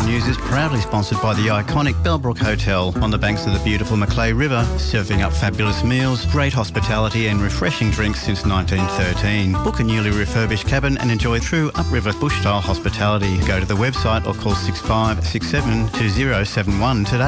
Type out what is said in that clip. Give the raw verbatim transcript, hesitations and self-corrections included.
News is proudly sponsored by the iconic Bellbrook Hotel on the banks of the beautiful Macleay River, serving up fabulous meals, great hospitality and refreshing drinks since nineteen thirteen. Book a newly refurbished cabin and enjoy true upriver bush-style hospitality. Go to the website or call six five six seven two zero seven one today.